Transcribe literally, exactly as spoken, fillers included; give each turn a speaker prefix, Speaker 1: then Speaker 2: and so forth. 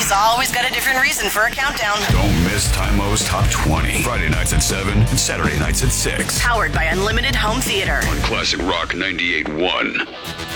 Speaker 1: Tymo's always got a different reason for a countdown.
Speaker 2: Don't miss Tymo's Top twenty. Friday nights at seven and Saturday nights at six.
Speaker 1: Powered by Unlimited Home Theater.
Speaker 2: On Classic Rock ninety-eight point one.